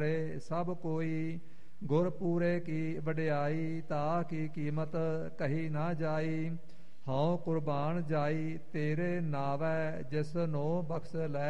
ਸਭ ਕੋਈ। ਗੁਰ ਪੂਰੇ ਕੀ ਵਡਿਆਈ, ਤਾ ਕੀ ਕੀਮਤ ਕਹੀ ਨਾ ਜਾਈ। ਹਉ ਕੁਰਬਾਨ ਜਾਈ ਤੇਰੇ ਨਾਵੈ, ਜਿਸ ਨੋ ਬਖਸ਼ ਲੈ